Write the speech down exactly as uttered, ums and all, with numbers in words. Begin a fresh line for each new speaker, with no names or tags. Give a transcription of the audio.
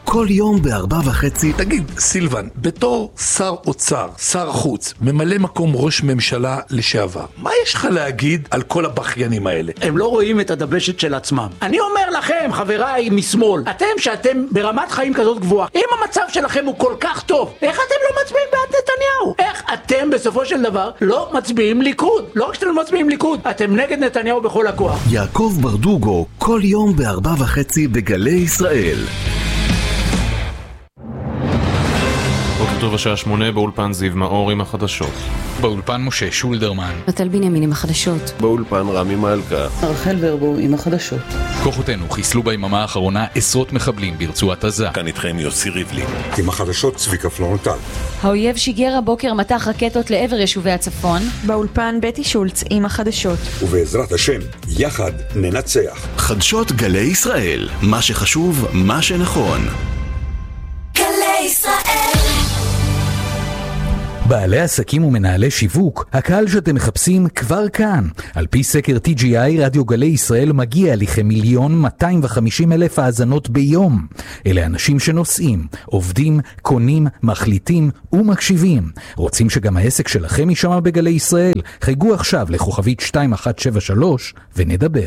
כל יום בארבע וחצי.
תגיד, סילבן, בתור שר אוצר, שר חוץ, ממלא מקום ראש ממשלה לשעבר, מה יש לך להגיד על כל הבחיינים האלה?
הם לא רואים את הדבשת של עצמם. אני אומר לכם, חבריי משמאל, אתם שאתם ברמת חיים כזאת גבוהה, אם המצב שלכם הוא כל כך טוב, איך אתם לא מצביעים בעד נתניהו? איך אתם בסופו של דבר לא מצביעים ליכוד? לא רק שאתם לא מצביעים ליכוד, אתם נגד נתניהו בכל הכוח.
יעקב ברדוגו, כל יום בארבע וחצי בגלי ישראל.
בוקר טוב, השעה שמונה, באולפן זיו מאור עם החדשות.
באולפן משה שולדרמן.
נטל בנימין עם החדשות.
באולפן רמי מלכה.
רחל ורבו עם החדשות.
כוחותינו חיסלו ביממה האחרונה עשרות מחבלים ברצועת עזה.
כאן איתכם יוסי ריבלין.
עם החדשות צביקה פלורנטל.
האויב שיגר הבוקר מטח רקטות לעבר יישובי הצפון.
באולפן בטי שולץ עם החדשות.
ובעזרת השם, יחד ננצח.
חדשות גלי ישראל, מה שחשוב, מה שנכון.
גלי ישראל.
בעלי עסקים ומנהלי שיווק, הקהל שאתם מחפשים כבר כאן. על פי סקר טי ג'י איי, רדיו גלי ישראל מגיע לכמיליון מאתיים וחמישים אלף האזנות ביום. אלה אנשים שנוסעים, עובדים, קונים, מחליטים ומקשיבים. רוצים שגם העסק שלכם יישמע בגלי ישראל? חייגו עכשיו לכוכבית שתיים אחת שבע שלוש ונדבר.